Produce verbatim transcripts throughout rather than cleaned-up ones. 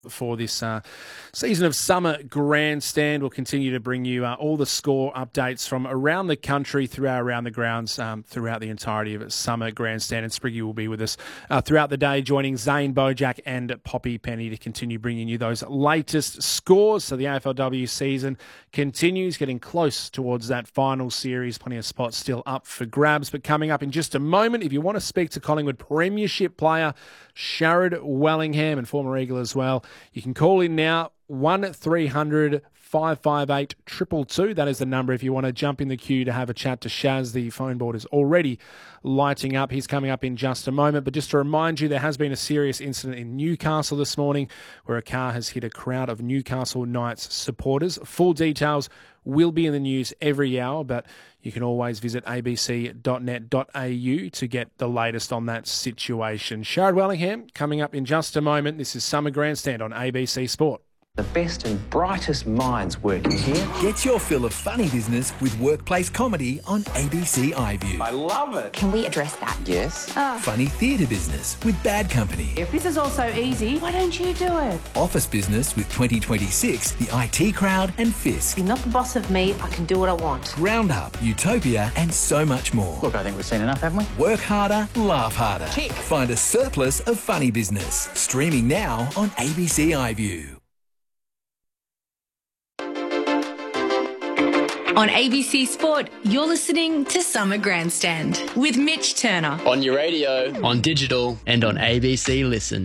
for this uh, season of Summer Grandstand. We'll continue to bring you uh, all the score updates from around the country throughout around the grounds um, throughout the entirety of Summer Grandstand. And Spriggy will be with us uh, throughout the day, joining Zane Bojack and Poppy Penny to continue bringing you those latest scores. So the A F L W season continues, getting close towards that final series. Plenty of spots still up for grabs. But coming up in just a moment, if you want to speak to Collingwood Premiership player Sharrod Wellingham and former Eagle as well, you can call in now, one three hundred five five eight two two two. That is the number if you want to jump in the queue to have a chat to Shaz. The phone board is already lighting up. He's coming up in just a moment. But just to remind you, there has been a serious incident in Newcastle this morning where a car has hit a crowd of Newcastle Knights supporters. Full details will be in the news every hour, but you can always visit a b c dot net dot a u to get the latest on that situation. Sharrod Wellingham coming up in just a moment. This is Summer Grandstand on A B C Sport. The best and brightest minds working here. Get your fill of funny business with workplace comedy on A B C iView. I love it. Can we address that? Yes. Oh. Funny theatre business with Bad Company. If this is all so easy, why don't you do it? Office business with twenty twenty-six, the I T Crowd and Fisk. You're not the boss of me, I can do what I want. Roundup, Utopia and so much more. Look, I think we've seen enough, haven't we? Work harder, laugh harder. Tick. Find a surplus of funny business. Streaming now on A B C iView. On A B C Sport, you're listening to Summer Grandstand with Mitch Turner. On your radio, on digital, and on A B C Listen.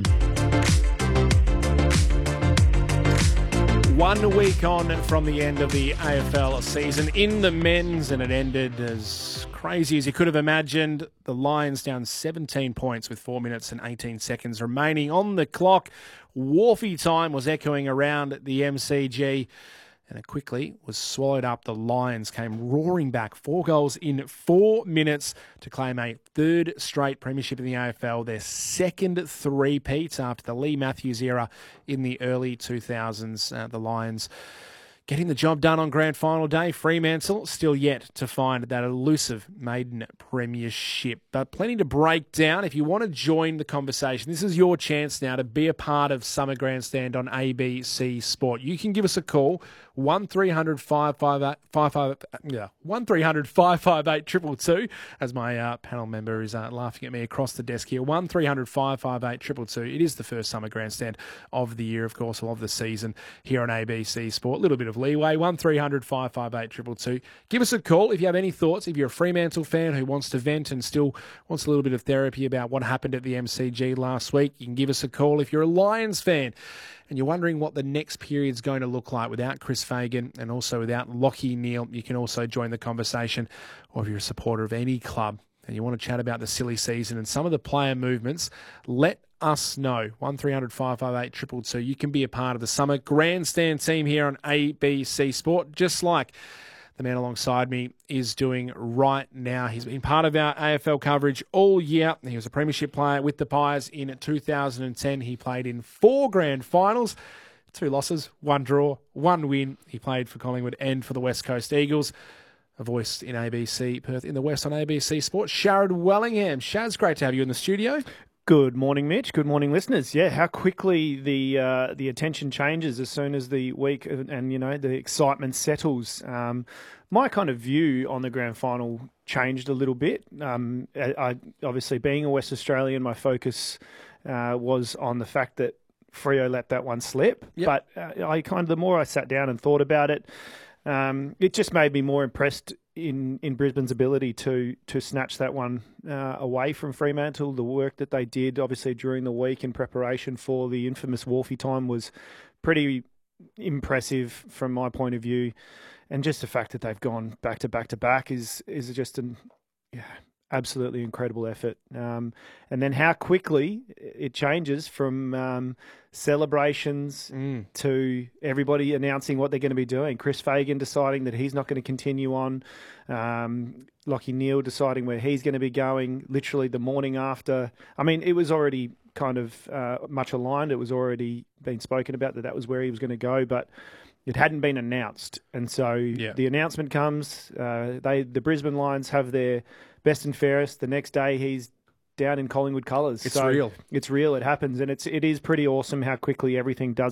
One week on from the end of the A F L season in the men's, and it ended as crazy as you could have imagined. The Lions down seventeen points with four minutes and eighteen seconds remaining on the clock. Wharfie time was echoing around the M C G, and it quickly was swallowed up. The Lions came roaring back, four goals in four minutes to claim a third straight premiership in the A F L, their second three-peat after the Lee Matthews era in the early two thousands. Uh, the Lions getting the job done on grand final day. Fremantle still yet to find that elusive maiden premiership. But plenty to break down. If you want to join the conversation, this is your chance now to be a part of Summer Grandstand on A B C Sport. You can give us a call, one three hundred five five eight five five yeah one three hundred five five eight two two two, as my uh, panel member is uh, laughing at me across the desk here. one three hundred five five eight two two two. It is the first Summer Grandstand of the year, of course, or of the season here on A B C Sport. A little bit of leeway. one three hundred five five eight two two two. Give us a call if you have any thoughts. If you're a Fremantle fan who wants to vent and still wants a little bit of therapy about what happened at the M C G last week, you can give us a call. If you're a Lions fan and you're wondering what the next period's going to look like without Chris Fagan and also without Lachie Neale, you can also join the conversation. Or if you're a supporter of any club and you want to chat about the silly season and some of the player movements, let us know. one three hundred five five eight two two two. You can be a part of the Summer Grandstand team here on A B C Sport, just like the man alongside me is doing right now. He's been part of our A F L coverage all year. He was a premiership player with the Pies in two thousand ten. He played in four grand finals, two losses, one draw, one win. He played for Collingwood and for the West Coast Eagles. A voice in A B C Perth in the West on A B C Sport. Sharrod Wellingham. Shaz, great to have you in the studio. Good morning, Mitch. Good morning, listeners. Yeah, how quickly the uh, the attention changes as soon as the week and, and you know the excitement settles. Um, my kind of view on the grand final changed a little bit. Um, I, I, obviously, being a West Australian, my focus uh, was on the fact that Freo let that one slip. Yep. But uh, I kind of the more I sat down and thought about it, um, it just made me more impressed in, in Brisbane's ability to to snatch that one uh, away from Fremantle. The work that they did, obviously, during the week in preparation for the infamous Wharfie time was pretty impressive from my point of view. And just the fact that they've gone back to back to back is is just an yeah, absolutely incredible effort. Um, and then how quickly it changes from um, celebrations mm. to everybody announcing what they're going to be doing. Chris Fagan deciding that he's not going to continue on. Um, Lachie Neale deciding where he's going to be going literally the morning after. I mean, it was already kind of uh, much aligned. It was already been spoken about that that was where he was going to go, but it hadn't been announced. And so yeah. the announcement comes. Uh, they the Brisbane Lions have their best and fairest. The next day he's down in Collingwood colours. It's so real. It's real. It happens. And it's, it is pretty awesome how quickly everything does